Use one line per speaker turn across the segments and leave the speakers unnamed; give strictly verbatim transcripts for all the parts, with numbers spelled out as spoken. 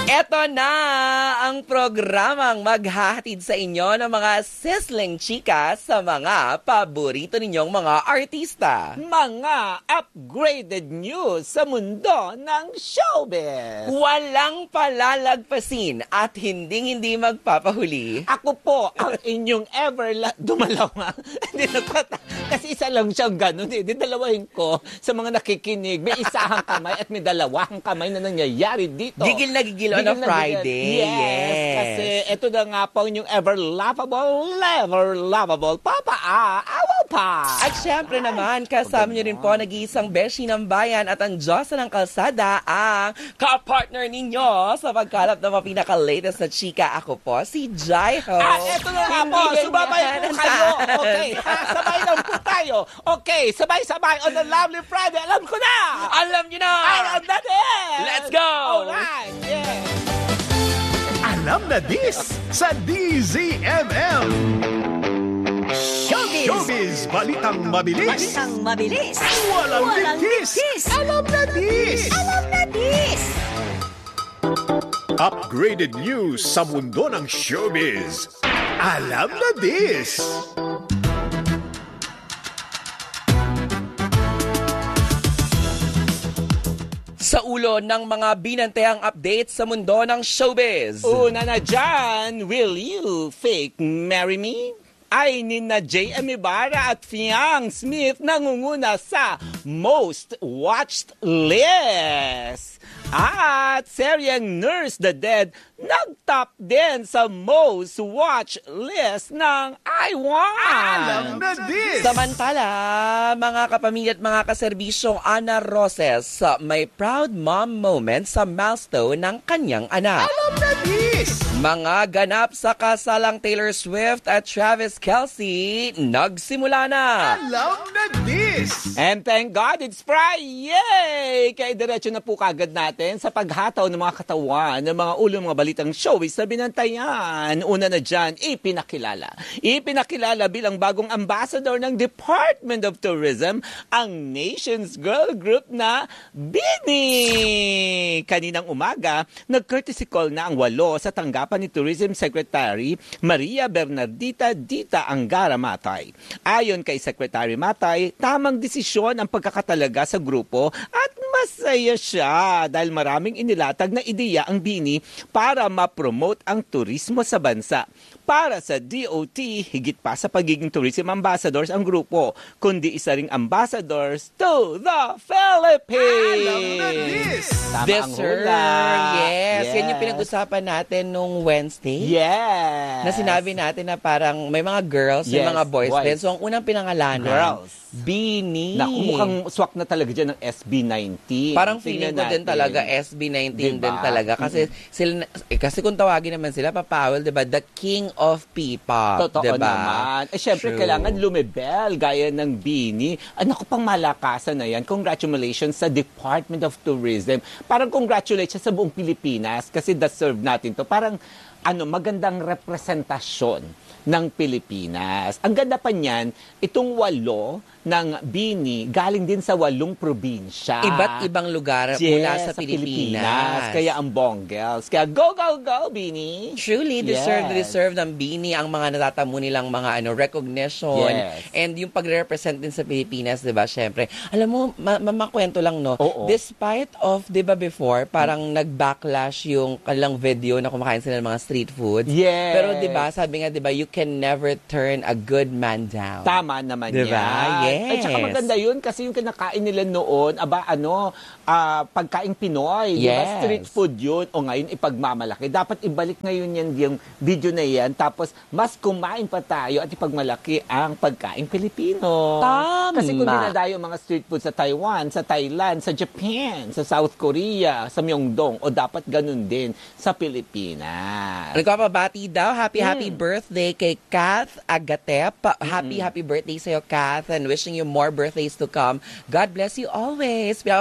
Eto na ang programang maghahatid sa inyo ng mga sizzling chika sa mga paborito ninyong mga artista.
Mga upgraded news sa mundo ng showbiz.
Walang palalagpasin at hinding-hindi magpapahuli.
Ako po ang inyong ever la- dumalaw nga. Hindi nagpata. Kasi isa lang siyang ganun eh. Didalawahin ko sa mga nakikinig. May isahang kamay at may dalawang kamay na nangyayari dito.
Gigil na gigil on a Friday.
Yes,
yes.
Kasi ito na nga po yung ever lovable, ever lovable Papa A. Awaw pa.
At syempre naman, kasama niyo rin po nag-iisang beshi ng bayan at ang Diyosa ng kalsada, ang ka-partner ninyo sa pagkalap ng mga pinaka-latest na chika. Ako po, si Jai Ho.
At ito na nga po, sumabay po kayo. Okay, ha? Sabay lang po tayo. Okay, sabay-sabay on a lovely Friday. Alam ko na.
Alam niyo na.
Alam na din.
Let's go.
Alright, yeah.
Alam na this sa D Z M M.
Showbiz!
Showbiz! Balitang mabilis!
Balitang mabilis!
Walang
Walang
ligtis!
ligtis!
Alam na this!
Alam na this!
Upgraded news sa mundo ng showbiz. Alam na this!
Sa ulo ng mga binantayang updates sa mundo ng showbiz.
Una na dyan, will you fake marry me? Ay ni na J M Ibarra at Fiang Smith nangunguna sa most watched list. At seryeng Nurse the Dead nag-top din sa most watched list ng I Want.
Alam na this!
Samantala, mga kapamilya at mga kaserbisyong Ana Roses, may proud mom moment sa milestone ng kanyang anak.
Alam na this!
Mga ganap sa kasalang Taylor Swift at Travis Kelce, nagsimula na.
Alam na this!
And thank God it's Friday! Kaya diretso na po kagad natin sa paghataw ng mga katawan ng mga ulo mga balitang showbiz na binantayan. Una na dyan, ipinakilala. Ipinakilala bilang bagong ambassador ng Department of Tourism ang Nation's Girl Group na BINI. Kaninang umaga, nag-courtesy call na ang walo sa tanggapan ni Tourism Secretary Maria Bernardita Dita Angara Matay. Ayon kay Secretary Matay, tamang desisyon ang pagkakatalaga sa grupo at masaya siya dahil maraming inilatag na ideya ang BINI para ma-promote ang turismo sa bansa. Para sa D O T, higit pa sa pagiging tourism ambassadors ang grupo, kundi isa ring ambassadors to the Philippines.
Alam na this!
Tama
Yes,
ang
sir.
hula.
Yes. Yan yung pinag-usapan natin nung Wednesday.
Yes.
Na sinabi natin na parang may mga girls, may
Yes,
mga boys,
boys.
din. So, ang unang pinangalanan,
Girls.
BINI.
Naku, mukhang swak na talaga dyan ng S B nineteen.
Parang
Tingnan
feeling ko din
natin.
talaga S B nineteen
Diba?
din talaga. Kasi, sila, eh, kasi kung tawagin naman sila, Papawel, diba? The king of P-pop.
Totoo
diba?
naman. Eh, syempre,
True.
kailangan lumibel gaya ng BINI. Ano ko pang malakasan na yan. Congratulations sa Department of Tourism. Parang congratulations sa buong Pilipinas kasi deserve natin to. Parang ano, magandang representasyon ng Pilipinas. Ang ganda pa niyan, itong walo ng BINI galing din sa walong probinsya.
Iba't ibang lugar
Yes,
mula sa, Pilipinas.
Kaya ang bonggels. Kaya go, go, go, BINI!
Truly deserve
Yes.
deserve ng BINI ang mga natatamo nilang mga ano recognition
Yes.
and yung pagre-represent din sa Pilipinas, 'di ba? Syempre. Alam mo, ma- mamakwento lang no.
Oo.
Despite of 'di ba before, parang nag-backlash yung kanilang video na kumakain sila ng mga street foods.
Yes.
Pero 'di ba, sabi nga 'di ba, you can never turn a good man down.
Tama naman
Diba?
yan.
Yes.
At saka maganda yun kasi yung kinakain nila noon, aba ano, ah, pagkaing Pinoy. Diba?
Yes.
Street food yun. O ngayon ipagmamalaki. Dapat ibalik ngayon yan yung video na yan. Tapos mas kumain pa tayo at ipagmalaki ang pagkaing Pilipino.
Tama.
Kasi kung dinadayo ang mga street food sa Taiwan, sa Thailand, sa Japan, sa South Korea, sa Myeongdong, o dapat ganun din sa Pilipinas.
Nagpapabati daw, happy
Hmm.
happy birthday kay Kath Agatep. Happy happy birthday sa'yo, Kath, and wishing you more birthdays to come. God bless you always. Pinapabati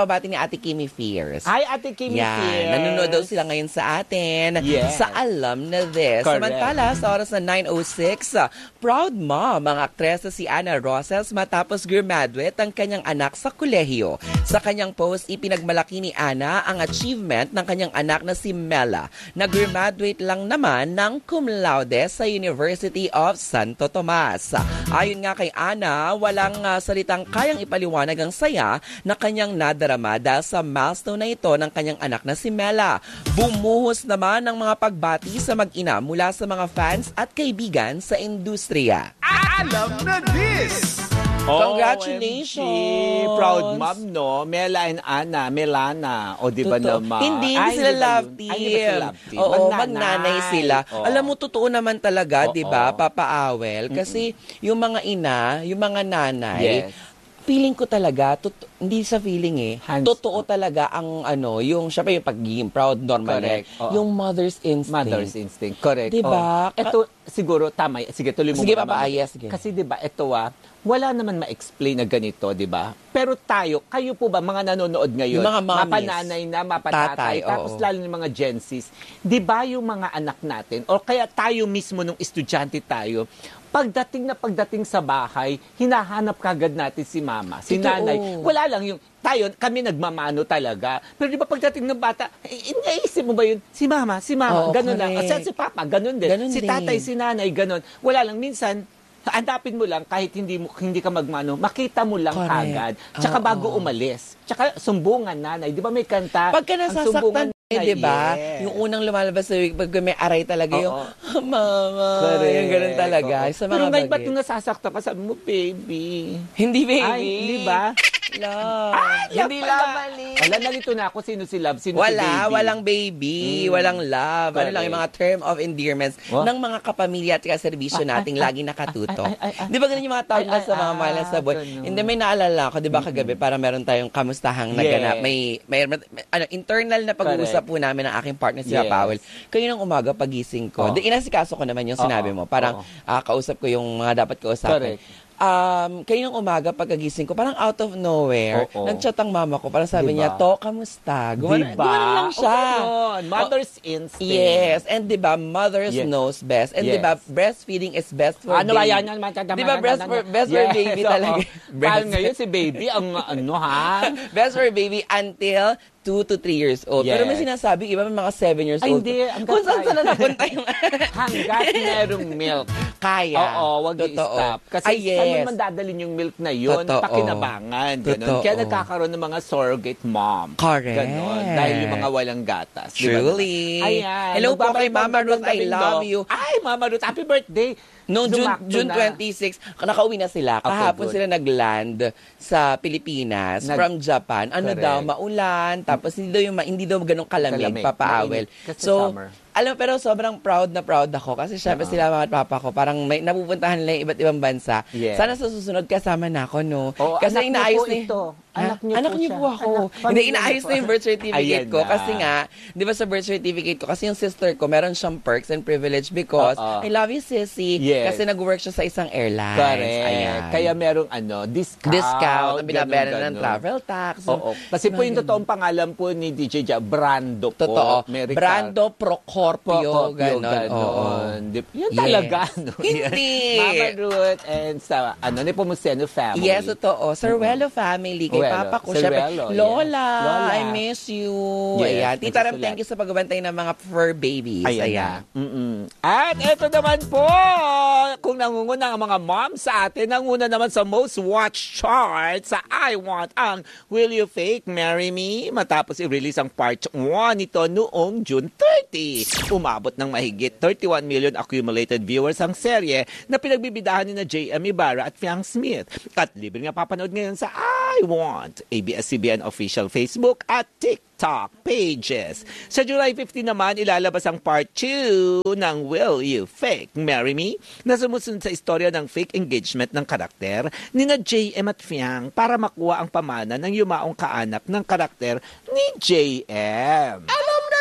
binabati ni Ate Kimi Fierce.
Hi, Ate Kimi
Yan,
Fierce.
nanonood daw sila ngayon sa atin
Yes.
sa Alam na This.
Correct.
Samantala, sa oras na nine oh six, uh, proud mom ang aktresa si Ana Rosas matapos graduate ang kanyang anak sa kolehiyo. Sa kanyang post, ipinagmalaki ni Ana ang achievement ng kanyang anak na si Mela, na graduate lang naman ng cum laude sa University of Santo Tomas. Ayon nga kay Ana, walang uh, salitang kayang ipaliwanag ang saya na kanyang nadarama dahil sa milestone na ito ng kanyang anak na si Mela. Bumuhos naman ng mga pagbati sa mag-ina mula sa mga fans at kaibigan sa industriya.
Alam na this!
Congratulations!
O M G. Proud mom, no? Mela and Ana, Melana. O, di ba
Totoo.
naman?
Hindi, hindi
Ay,
sila
di ba
love
yun?
team.
Ay, hindi ba sila love team?
Oo,
Magnanay.
magnanay sila.
Oo.
Alam mo, totoo naman talaga,
Oo.
di ba, Papa Awel? Kasi yung mga ina, yung mga nanay,
Yes.
feeling ko talaga, tot- hindi sa feeling eh,
Hands
totoo talaga ang ano, yung, syempre yung pagiging proud, normal
Correct.
eh.
Oo.
Yung mother's instinct.
Mother's instinct. Correct.
Diba?
Oh. Ito, siguro, tama. Sige, tuloy mo.
Sige,
muna,
Papa.
Ma'am.
Ah, yes, sige.
Kasi di ba, ito ah, wala naman ma-explain na ganito, di ba? Pero tayo, kayo po ba, mga nanonood ngayon,
Yung mga mommies.
mapananay na, mapatatay,
Tatay,
tapos
oo.
lalo yung mga Gen Zs, di ba yung mga anak natin, o kaya tayo mismo nung estudyante tayo, pagdating na pagdating sa bahay, hinahanap kagad natin si mama, si
Totoo.
nanay. Wala lang yung, tayo, kami nagmamano talaga. Pero di ba pagdating ng bata, eh, naisip mo ba yun? Si mama, si mama,
Oo,
ganun lang.
correct.
Kasi si papa, ganun din.
Ganun
si
din.
tatay, si nanay, ganun. Wala lang, minsan, andapin mo lang kahit hindi mo hindi ka magmano, makita mo lang
Correct.
kagad. Tsaka
Oo.
bago umalis. Tsaka sumbungan nanay. Di ba may kanta?
Pagka
Ang
nasasaktan,
sumbungan
eh,
nanay,
di ba?
yes.
Yung unang lumalabas sa bibig, pag may aray talaga yung,
Oo.
mama,
Correct.
yung ganun talaga.
Oo.
Sa mga
Pero ngayon, ba't
bagay.
nung nasasaktan ka, sabi mo, baby?
Hindi, baby.
Ay, di ba?
Love.
Ay,
Hindi
love
love,
pala.
mali.
Wala, nalito na ako. Sino si love? Sino si
Wala,
baby?
walang baby,
Mm.
walang love. Ano lang,
Correct.
yung mga term of endearments
Oh.
ng mga kapamilya at kaserbisyo
Ah,
nating
ah,
laging nakatuto.
ay, ay, ay, ay.
Di ba ganun yung mga tawag
Ay,
na
ay,
sa mga
ah,
mahal sa buhay?
ganun.
Hindi, may naalala ako, di ba kagabi, para meron tayong kamustahang naganap.
Yes.
May, may, may, ano, internal na pag-uusap po namin ng aking partner si
Yes.
Powell. Kayo ng umaga, pagising ko.
Oh.
Di, inasikaso ko naman yung sinabi
Oo,
mo. Parang,
oo.
ah, kausap ko yung mga dapat kausapin.
Correct.
Um, kayo ng umaga pagkagising ko, parang out of nowhere,
Oo.
nag-chat ang mama ko, parang sabi
Diba?
niya, To, kamusta? Gumanon,
Diba?
gumanon lang siya.
O, ganun. Mother's instinct.
Yes, and 'di ba, mothers
Yes.
knows best. And 'di
Yes.
ba, breastfeeding is best for
Ano ba
baby.
yan? Yan, matanda-
'Di ba, breast for best for
Yes,
baby
oo.
talaga.
Parang
Breast-
ngayon si baby, ang ano ha?
Best for baby until two to three years old. Pero may
Yes.
sinasabi, iba may mga seven years
Ay,
old.
hindi. Hanggat
Kung saan
kaya.
saan na napunta yung
Hanggat merong milk.
kaya.
Oo, wag
Totoo.
i-stop. Kasi
Ay,
saan
yes.
naman dadalhin yung milk na yun?
Totoo.
Pakinabangan. Ganun.
Totoo.
Kaya nagkakaroon ng mga surrogate mom.
Correct.
Ganon. Dahil yung mga walang gatas. Di ba
Truly.
naman? Ayan.
Hello po kay
Magbabalik
Mama
ang
Ruth, I
tabing
love
do.
you.
Ay, Mama Ruth, happy birthday.
Noong June,
Sumakto
June
na.
twenty-six, nakauwi na sila.
Okay,
Kahapon
good.
sila nag-land sa Pilipinas
Nag-
from Japan. Ano
Correct.
daw, maulan. Tapos hindi daw, yung, ma- hindi daw ganun kalamig,
Kalamig.
papaawel.
Mainit. Kasi
So,
summer.
alam mo, pero sobrang proud na proud ako. Kasi syempre
Oo.
sila mga at papa ko, parang may napupuntahan nila yung iba't ibang bansa.
Yes.
Sana sa susunod kasama na ako, no?
Oo,
Kasi
anak niyo
inaayos
po
na
ito. Anak niyo
anak
po
niyo
siya.
po ako.
Anak,
Hindi,
pamilya
inaayos
niyo po.
na yung birth certificate
Ayan
ko.
na.
Kasi nga, di ba sa birth certificate ko, kasi yung sister ko, meron siyang perks and privilege because,
Oo.
I love you, sissy.
Yes.
Kasi nag-work siya sa isang airlines.
Correct.
Ayan.
Kaya merong ano, discount.
discount na binabayaran
ganun,
ng
ganun.
travel tax.
Oo. Kasi po yung totoong pangalan po ni D J Ja, Brando po.
Totoo.
American.
Brando Procorpio.
Procopio,
Ganon. Oo.
ganon. Di- Yan
Yes.
talaga. No?
Hindi.
Mama Ruth and sa ano, Nepomuceno family.
Yes, totoo. Sarwelo family. Kay
Ruelo.
papa ko.
Sir
Syempre,
Ruelo, yes.
Lola,
Lola.
I miss you.
Yes,
Ayan. Tita Ram,
nagsusulat.
thank you sa pagbabantay ng mga fur babies.
Ayan.
Ayan.
na. Mm-mm. At ito naman po, kung nangunguna ang mga mom sa atin, nanguna naman sa most watched chart sa I Want ang Will You Fake Marry Me? Matapos i-release ang part one nito noong June thirtieth. Umabot ng mahigit thirty-one million accumulated viewers ang serye na pinagbibidahan ni na J M Ibarra at Fiang Smith. At libre nga papanood ngayon sa I Want, A B S C B N official Facebook at TikTok pages. Sa July fifteenth naman, ilalabas ang part two ng Will You Fake Marry Me na sumusunod sa istorya ng fake engagement ng karakter ni na J M at Fiang para makuha ang pamana ng yumaong kaanak ng karakter ni J M.
Alam na this!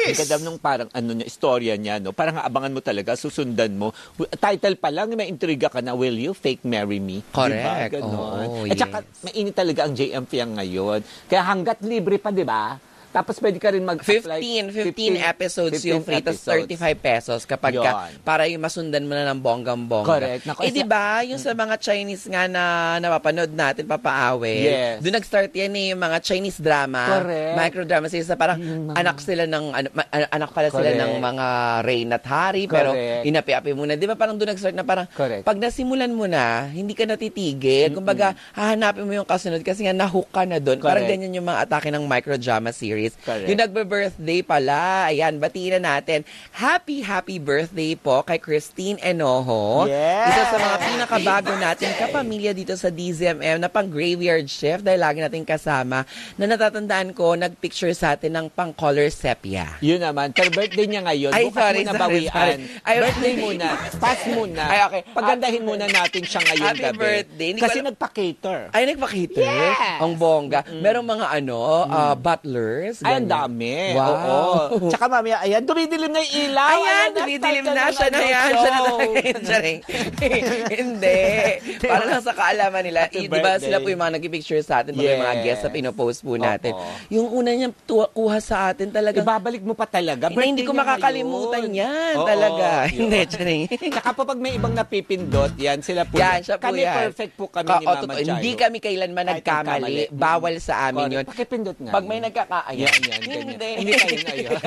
this?
Ang ganda nung parang ano niya, istorya niya, no? Parang abangan mo talaga, susundan mo. Title pa lang, may intriga ka na, Will You Fake Marry Me?
Correct.
Diba? Ganon.
Oo,
At saka,
yes.
mainit talaga ang J M F yan ngayon. Kaya hanggat libre pa, di ba? Tapos pwede ka rin mag-apply.
fifteen, fifteen episodes yung free, tas thirty-five pesos kapag ka,
Yun.
para yung masundan mo na ng bonggang-bongga.
Correct. Naku,
eh, di ba, yung sa mga Chinese nga na napapanood natin, papaawit,
Yes.
doon nag-start yan eh, yung mga Chinese drama,
Correct.
microdrama, sila parang anak sila ng, ano, ma- anak pala sila
Correct.
ng mga Rain at Hari, pero
Correct.
inapi-api muna. Di ba, parang doon nag-start na parang,
Correct.
pag nasimulan mo na, hindi ka natitigil. Kumbaga, hahanapin mo yung kasunod kasi nga nahook ka na doon. Parang
Correct.
ganyan yung mga atake ng microdrama series.
Correct.
Yung nagbe-birthday pala. Ayan, batiin na natin. Happy, happy birthday po kay Christine Enojo.
Yes!
Isa sa mga pinakabago natin kapamilya dito sa D Z M M na pang graveyard shift dahil lagi natin kasama na natatandaan ko, nagpicture sa atin ng pang color sepia.
Yun naman. Pero birthday niya ngayon.
Ay,
Bukas
sorry,
muna
sorry,
bawian.
sorry. Ay,
birthday muna. Pass muna.
Ay, okay.
Pagandahin muna natin siya ngayon
Happy
gabi.
birthday. Hindi ko
Kasi
alam-
nagpa-cater.
Ay, nagpakita.
Yes!
Ang bongga. Merong mga ano, ah, butlers.
Ay, ang
ganyan.
dami.
Wow.
Oo. Tsaka mamaya, ayan, dumidilim na yung ilaw.
Ayan, dumidilim
start
na
ng
siya na
ano,
yan. Siya na
show.
Charing. Hindi. Para lang sa kaalaman nila.
Happy
I- di ba
birthday.
sila po yung mga nag-picture sa atin pag may mga
Yes.
guests na pinopost po natin.
Oo.
Yung una niyang tuwa, kuha sa atin talaga.
Ibabalik mo pa talaga.
Hindi, hindi ko
Birthday niya
makakalimutan
ngayon.
yan
Oo,
talaga.
yun.
Hindi, charing.
Tsaka po pag may ibang napipindot, yan, sila po.
Yan, siya po
kami
yan.
perfect po kami
Ka-
ni
o,
Mama
totoo,
Chayo.
Hindi kami kailanman
Kahit
nagkamali.
nagkamali.
Bawal sa amin yun.
Correct. Pakipindot nga.
Pag may nagkakaayan.
Yan, yan, ganyan.
Hindi.
Hindi kayo na yun.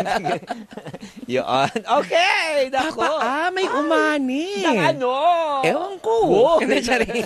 Yun. Okay, dako.
Papa, ah, may umani.
Ng ano?
Ewan ko.
Wow.
Hindi, charing.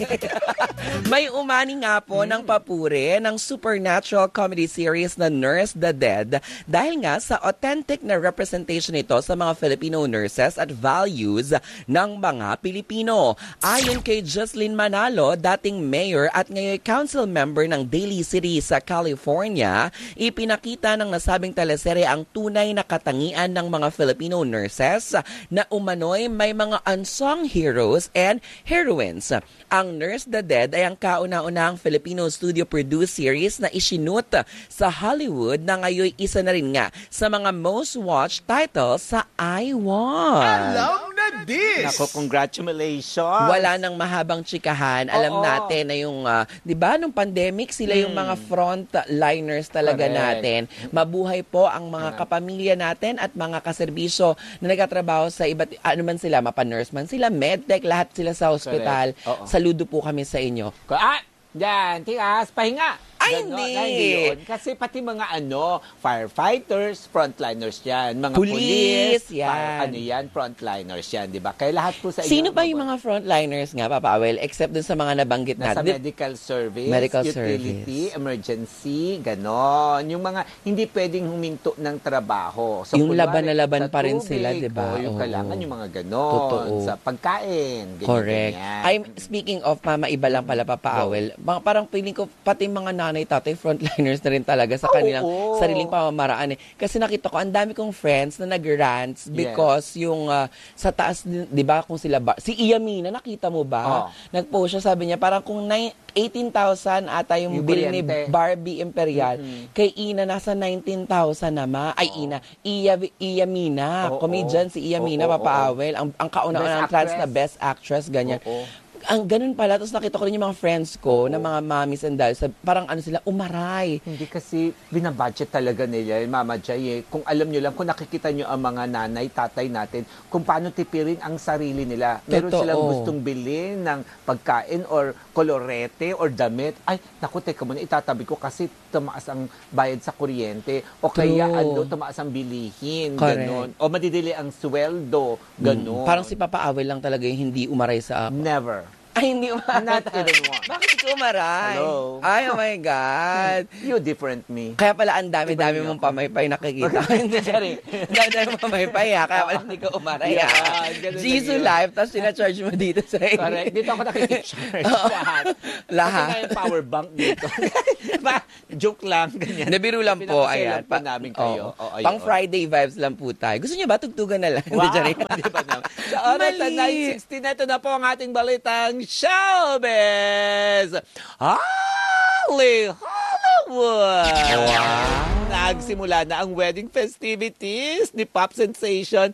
May umani nga po ng papuri ng supernatural comedy series na Nurse the Dead dahil nga sa authentic na representation nito sa mga Filipino nurses at values ng mga Pilipino. Ayon kay Jocelyn Manalo, dating mayor at ngayon council member ng Daly City sa California, ipinakita ng nasabing teleserye ang tunay na katangian ng mga Filipino nurses na umano'y may mga unsung heroes and heroines. Ang Nurse the Dead ay ang kauna-unahang Filipino studio-produced series na isinut sa Hollywood na ngayon isa na rin nga sa mga most watched titles sa I one.
Alam na this!
Nako, congratulations.
Wala nang mahabang tsikahan. Alam
Oo.
natin na yung, ah, di ba, nung pandemic, sila yung mga frontliners talaga
Correct.
natin. Mabuhay po ang mga kapamilya natin at mga kaserbisyo na nagkatrabaho sa iba't, ano man sila, mapa-nurse man sila, medtech, lahat sila sa hospital.
Correct. Oo.
Saludo po kami sa inyo.
Ah, yan, tigas, pahinga.
Ay,
Ganon.
hindi.
Ay, hindi yun. Kasi pati mga ano, firefighters, frontliners yan. Mga
Police,
police,
yan.
fire- ano yan, frontliners yan, di ba? Kaya lahat po sa inyo.
Sino ba yung mga frontliners nga, Papa Awel, except dun sa mga nabanggit
Nasa
natin?
medical service,
Medical
utility,
service.
emergency, ganon. Yung mga hindi pwedeng huminto ng trabaho. So,
Yung
kunwari,
laban na laban
sa
pa rin
tubig,
sila, di ba?
o yung
Oo.
kailangan, yung mga ganon.
Totoo.
Sa pagkain, ganyan,
Correct.
ganyan.
I'm speaking of mama, iba lang pala Papa Awel. Mga- Parang feeling ko pati mga nanay, tatay, frontliners na rin talaga sa
Oo,
kanilang
oo.
sariling pamamaraan eh. Kasi nakita ko, ang dami kong friends na nag-rants because yung ah, sa taas, di ba, kung sila, ba, si Iyamina, nakita mo ba?
Oo.
Nag-post siya, sabi niya, parang kung nine- eighteen thousand ata yung,
Yung
bill ni
kuryente.
Barbie Imperial, kay Ina nasa nineteen thousand naman. Ay, Ina, Iya, Iyamina,
Oo,
comedian
oo.
si Iyamina,
Oo, oo,
Papa
oo.
Awel, ang, ang kauna-unang
Best
trans na
actress.
best actress, ganyan.
Oo.
Ang ganun pala, tapos nakita ko rin yung mga friends ko, na mga mommies and dads, parang ano sila, umaray.
Hindi kasi binabudget talaga nila, Mama Jay. Eh. Kung alam nyo lang, kung nakikita nyo ang mga nanay, tatay natin, kung paano tipirin ang sarili nila. Meron
Totoo.
silang gustong bilhin ng pagkain or kolorete or damit. Ay, naku, teka muna, itatabi ko kasi tumaas ang bayad sa kuryente. O kaya,
True.
ano, tumaas ang bilihin.
Correct.
Ganon. O madidili ang sweldo. Ganon.
Parang si Papa Awel lang talaga yung hindi umaray sa ako.
Never.
Ay, hindi umaray.
Not even once.
Bakit hindi umaray?
Hello?
Ay, oh my God.
You different me.
Kaya pala ang dami-dami
Iba
mong
niyo.
pamaypay nakikita. Hindi, sorry. Ang dami-dami mong pamaypay ha. Kaya pala hindi ka umaray ha.
Yeah, ganun
Jisoo
lang yun.
Live, tapos sinacharge mo dito sa
Correct. Dito ako nakikicharge lahat.
Lahat.
Kasi nga yung power bank dito. ba, joke lang, ganyan.
Nabiro lang po,
Pinapasaya
ayan.
lang po namin kayo.
Oo.
Oo, ayun.
Pang Friday vibes lang po tayo. Gusto niyo ba tugtugan na lang?
Wow,
Hindi, sorry.
di ba naman? Sa oras na
Mali.
nine sixteen, ito na po ang ating balitang showbiz! Holly Hollywood!
Wow.
Nagsimula na ang wedding festivities ni pop sensation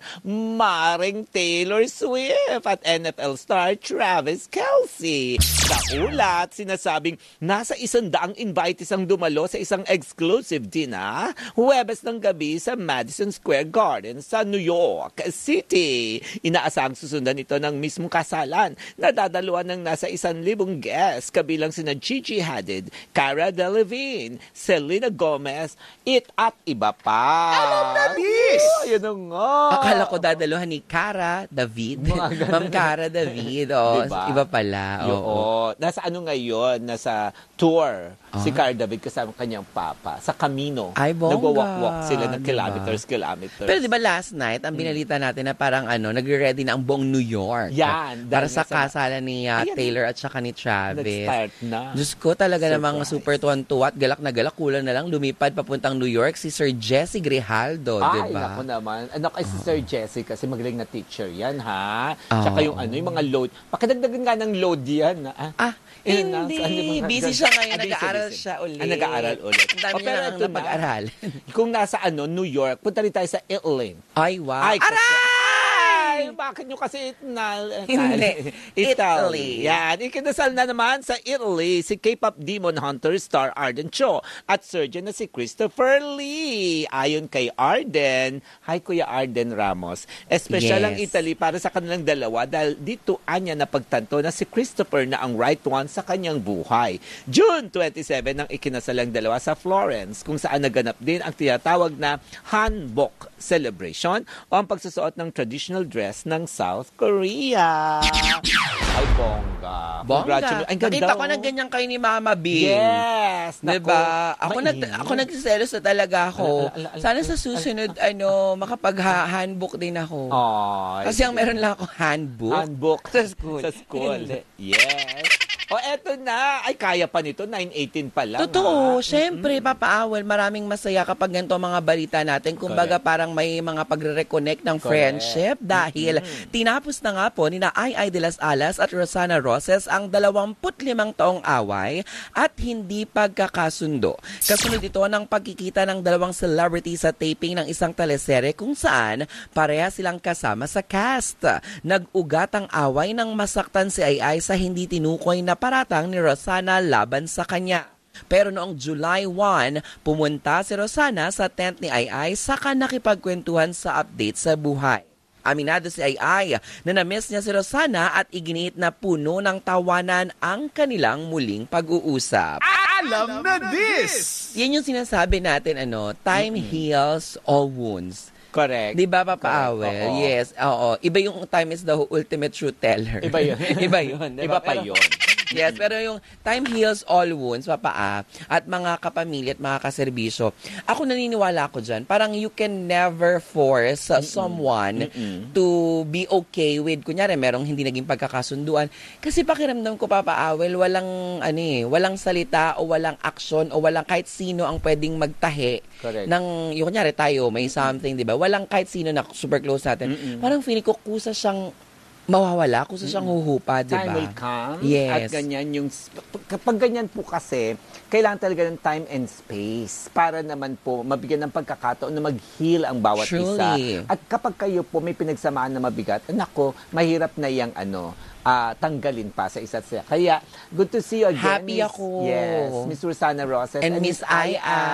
Maring Taylor Swift at N F L star Travis Kelce. Sa ulat, sinasabing nasa isandaang invitees ang dumalo sa isang exclusive dinner Huwebes ng gabi sa Madison Square Garden sa New York City. Inaasahang susundan ito ng mismong kasalan na dadaluan ng nasa isang libong guests kabilang sina Gigi Hadid, Cara Delevingne, Selena Gomez, It at iba pa.
Alam na this!
Oh, yun na nga.
Akala ko dadaluhan ni Cara David. Ma'am Cara David. Oh,
Diba?
iba pala. Oo.
Oo. Nasa ano ngayon? Nasa tour. Si Cara David kasama kanyang papa. Sa Camino.
Ay, bongga.
Nagwawalk-walk sila ng
Diba?
kilometers, kilometers.
Pero di ba last night, ang binalita natin na parang ano, nagre-ready na ang buong New York.
Yan,
Para
dahil
sa
nga sa-
kasalan ni uh,
Ayan.
Taylor at saka ni Travis.
Nag-start na.
Diyos ko, talaga namang
Surprise.
super tuwan-tuwa at galak na galak. Kulang na lang lumipad papuntang New York si Sir Jesse Grijaldo, di
Ay,
ba?
naku naman. Ano kay si Sir Jesse kasi magaling na teacher yan, ha?
Oo.
Tsaka yung ano, yung mga load. Pakidagdagan nga ng load yan. Ah,
Ah,
Yun na,
hindi.
saan yung mga-
Busy siya ngayon.
Ah, busy,
Nag-aaral
busy.
siya ulit.
Ah, nag-aaral ulit.
Ang dami
Oh,
niya
pero
nang
ito na.
napag-aral.
Kung nasa ano, New York, punta rin tayo sa Italy.
Ay, wow.
Ay, kasi-
Aray!
Ay, bakit nyo kasi na,
Hindi.
Italy.
Italy.
Yan. Ikinasal na naman sa Italy si K-pop demon hunter star Arden Cho at surgeon na si Christopher Lee. Ayon kay Arden, hi Kuya Arden Ramos, espesyal ang
Yes.
Italy para sa kanilang dalawa dahil dito anya napagtanto na si Christopher na ang right one sa kanyang buhay. June twenty-seven ang ikinasal ang dalawa sa Florence kung saan naganap din ang tinatawag na Hanbok celebration o ang pagsusuot ng traditional dress ng South Korea. Ay, bongga.
Bongga.
Congratulations. Ay, ganda,
Nakita ko
oh.
na ganyan kayo ni Mama B.
Yes. Nako.
Diba? Ako, nag,
Mainit.
ako nagsiselos na talaga ako.
Ala, ala, ala,
Sana
ala,
sa susunod, ano, makapag-handbook din ako.
Ay,
Kasi ang meron lang ako handbook.
handbook.
Sa school.
Sa school.
Hindi.
Yes. O, eto na. Ay, kaya pa nito. nine eighteen pa lang.
Totoo.
ha?
Syempre, Papa Awel, maraming masaya kapag ganito ang mga balita natin. Kumbaga, parang may mga pagre-reconnect ng friendship dahil tinapos na nga po ni na Ay Ay de las Alas at Rosana Roses ang dalawampu't limang taong away at hindi pagkakasundo. Kasunod ito ng pagkikita ng dalawang celebrity sa taping ng isang teleserye kung saan pareha silang kasama sa cast. Nag-ugat ang away nang masaktan si Ay Ay sa hindi tinukoy na paratang ni Rosana laban sa kanya. Pero noong July first, pumunta si Rosana sa tent ni Ay Ay saka nakipagkwentuhan sa update sa buhay. Aminado si Ay Ay na na-miss niya si Rosana at iginiit na puno ng tawanan ang kanilang muling pag-uusap.
Alam na this!
Yan yung sinasabi natin, ano, time heals all wounds.
Correct.
Di ba, Papa
Correct.
Awel?
Oo.
Yes, oo. Iba yung time is the ultimate truth teller.
Iba yun.
Iba yun. di
Iba
ba?
pa
Pero-
yun.
Yes, pero yung time heals all wounds, Papa A, at mga kapamilya at mga kaserbisyo, ako naniniwala ako dyan. Parang you can never force uh, someone to be okay with, kunyari, merong hindi naging pagkakasunduan. Kasi pakiramdam ko, Papa Awel, walang, ano eh, walang salita o walang aksyon o walang kahit sino ang pwedeng magtahi
Correct.
ng, yung kunyari tayo, may something, di ba? Walang kahit sino na super close natin. Parang feeling ko kusa siyang mawawala, kusa siyang huhupa, di ba?
Time will come.
Yes.
At ganyan yung, kapag ganyan po kasi, kailangan talaga ng time and space para naman po mabigyan ng pagkakataon na mag-heal ang bawat
Truly.
isa. At kapag kayo po may pinagsamaan na mabigat, nako, mahirap na yung ano, ah, tanggalin pa sa isa't isa. Kaya, good to see you again.
Happy
Miss-
ako.
Yes, Miss Rosana Roses.
And Miss Ai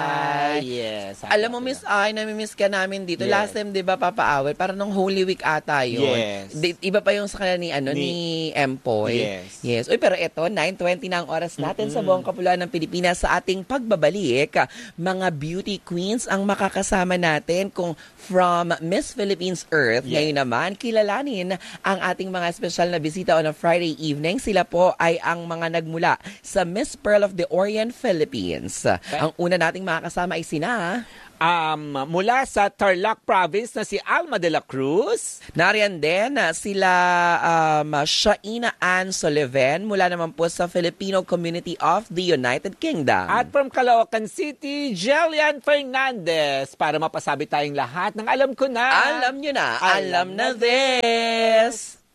Ai.
Yes. happy
Alam mo,
ako
Miss
na.
Ay, namimiss ka namin dito.
Yes.
Last time, di ba, Papa Awel? Parang nung Holy Week ata yun.
Yes.
Di- iba pa yung sa kanila ni, ano, ni,
Ni-
Empoy.
Yes.
Yes. Uy, pero eto, nine twenty na ang oras natin sa buong kapuluan ng Pilipinas sa ating pagbabalik. Mga beauty queens ang makakasama natin kung from Miss Philippines Earth.
Yes.
Ngayon naman, kilalanin ang ating mga special na bisita on a Friday evening. Sila po ay ang mga nagmula sa Miss Pearl of the Orient Philippines. Ang una nating makakasama ay sina...
Um, mula sa Tarlac Province na si Alma de la Cruz.
Nariyan din ah, sila um, Shaina Ann Sullivan mula naman po sa Filipino Community of the United Kingdom.
At from Caloocan City, Jillian Fernandez. Para mapasabi tayong lahat ng alam ko na.
alam nyo na, alam, na this!